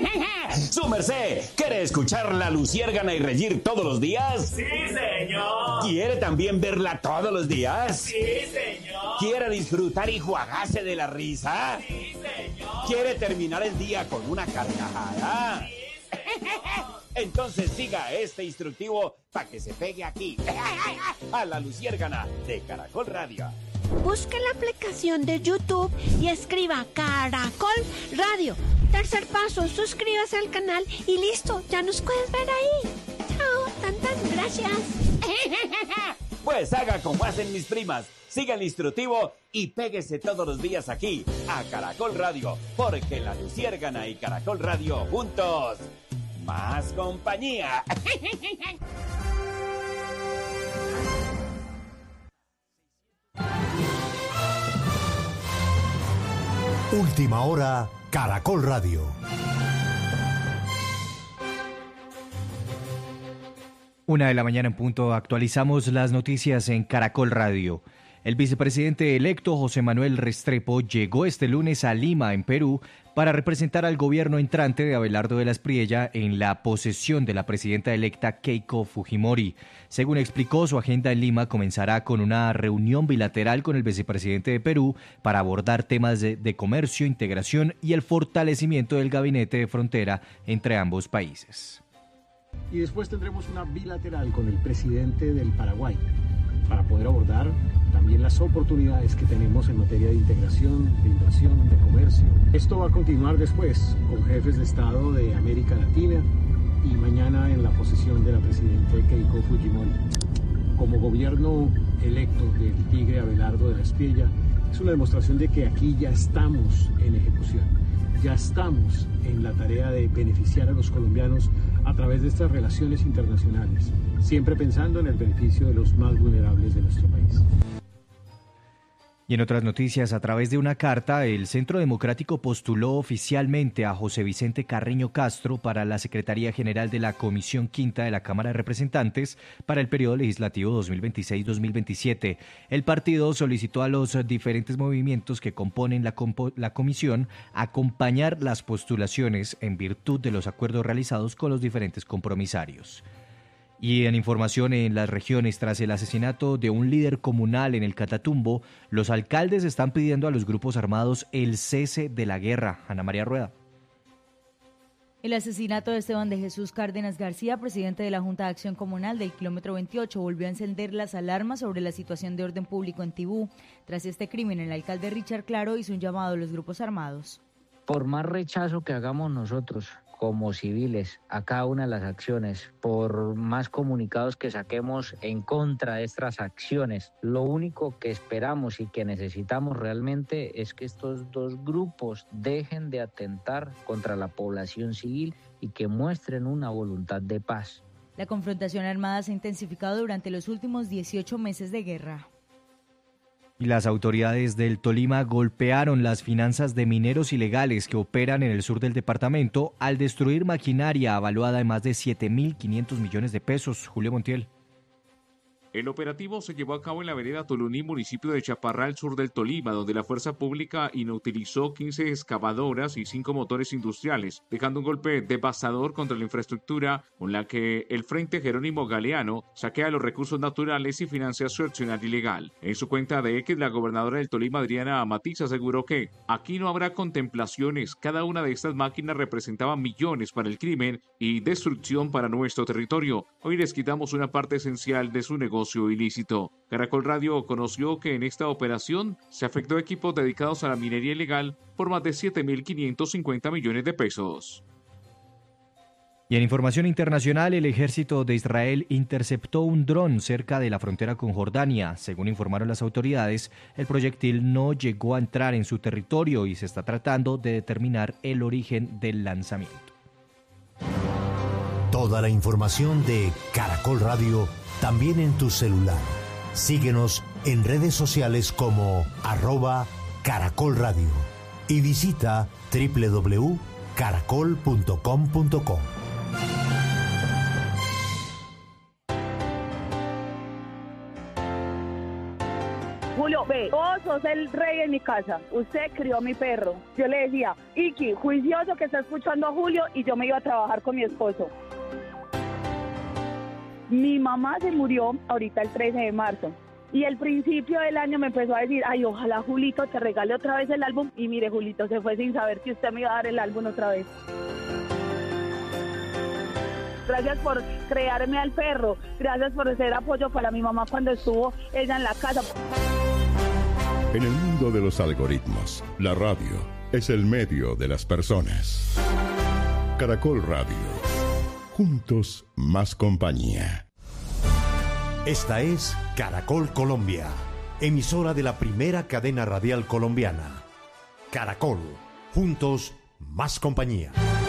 ¡Su merced! ¿Quiere escuchar La Luciérgana y reír todos los días? ¡Sí, señor! ¿Quiere también verla todos los días? ¡Sí, señor! ¿Quiere disfrutar y juagarse de la risa? ¡Sí, señor! ¿Quiere terminar el día con una carcajada? ¡Sí, señor! Entonces siga este instructivo para que se pegue aquí, a La Luciérgana de Caracol Radio. Busque la aplicación de YouTube y escriba Caracol Radio. Tercer paso, suscríbase al canal y listo, ya nos puedes ver ahí. Chao, tan, gracias. Pues haga como hacen mis primas, siga el instructivo y péguese todos los días aquí, a Caracol Radio, porque La Luciérgana y Caracol Radio juntos, más compañía. Última hora, Caracol Radio. Una de la mañana en punto, actualizamos las noticias en Caracol Radio. El vicepresidente electo José Manuel Restrepo llegó este lunes a Lima, en Perú, para representar al gobierno entrante de Abelardo de la Espriella en la posesión de la presidenta electa Keiko Fujimori. Según explicó, su agenda en Lima comenzará con una reunión bilateral con el vicepresidente de Perú para abordar temas de comercio, integración y el fortalecimiento del gabinete de frontera entre ambos países. Y después tendremos una bilateral con el presidente del Paraguay para poder abordar también las oportunidades que tenemos en materia de integración, de inversión, de comercio. Esto va a continuar después con jefes de Estado de América Latina y mañana en la posesión de la presidenta Keiko Fujimori. Como gobierno electo del tigre Abelardo de la Espriella, es una demostración de que aquí ya estamos en ejecución. Ya estamos en la tarea de beneficiar a los colombianos a través de estas relaciones internacionales, siempre pensando en el beneficio de los más vulnerables de nuestro país. Y en otras noticias, a través de una carta, el Centro Democrático postuló oficialmente a José Vicente Carreño Castro para la Secretaría General de la Comisión Quinta de la Cámara de Representantes para el periodo legislativo 2026-2027. El partido solicitó a los diferentes movimientos que componen la comisión acompañar las postulaciones en virtud de los acuerdos realizados con los diferentes compromisarios. Y en información en las regiones, tras el asesinato de un líder comunal en el Catatumbo, los alcaldes están pidiendo a los grupos armados el cese de la guerra. Ana María Rueda. El asesinato de Esteban de Jesús Cárdenas García, presidente de la Junta de Acción Comunal del kilómetro 28, volvió a encender las alarmas sobre la situación de orden público en Tibú. Tras este crimen, el alcalde Richard Claro hizo un llamado a los grupos armados. Por más rechazo que hagamos nosotros como civiles a cada una de las acciones, por más comunicados que saquemos en contra de estas acciones, lo único que esperamos y que necesitamos realmente es que estos dos grupos dejen de atentar contra la población civil y que muestren una voluntad de paz. La confrontación armada se ha intensificado durante los últimos 18 meses de guerra. Y las autoridades del Tolima golpearon las finanzas de mineros ilegales que operan en el sur del departamento al destruir maquinaria avaluada en más de 7.500 millones de pesos. Julio Montiel. El operativo se llevó a cabo en la vereda Toluní, municipio de Chaparral, sur del Tolima, donde la fuerza pública inutilizó 15 excavadoras y 5 motores industriales, dejando un golpe devastador contra la infraestructura con la que el Frente Jerónimo Galeano saquea los recursos naturales y financia su accionar ilegal. En su cuenta de X, la gobernadora del Tolima, Adriana Matiz, aseguró que aquí no habrá contemplaciones, cada una de estas máquinas representaba millones para el crimen y destrucción para nuestro territorio. Hoy les quitamos una parte esencial de su negocio ilícito. Caracol Radio conoció que en esta operación se afectó equipos dedicados a la minería ilegal por más de 7.550 millones de pesos. Y en información internacional, el ejército de Israel interceptó un dron cerca de la frontera con Jordania. Según informaron las autoridades, el proyectil no llegó a entrar en su territorio y se está tratando de determinar el origen del lanzamiento. Toda la información de Caracol Radio también en tu celular. Síguenos en redes sociales como @Caracol Radio y visita www.caracol.com.co. Julio, Ve, vos sos el rey en mi casa, usted crió a mi perro. Yo le decía, Iki, juicioso que está escuchando a Julio, y yo me iba a trabajar con mi esposo. Mi mamá se murió ahorita el 13 de marzo. Y al principio del año me empezó a decir, ay, ojalá Julito te regale otra vez el álbum. Y mire, Julito se fue sin saber que usted me iba a dar el álbum otra vez. Gracias por crearme al perro. Gracias por ser apoyo para mi mamá cuando estuvo ella en la casa. En el mundo de los algoritmos, la radio es el medio de las personas. Caracol Radio. Juntos, más compañía. Esta es Caracol Colombia, emisora de la primera cadena radial colombiana. Caracol, juntos, más compañía.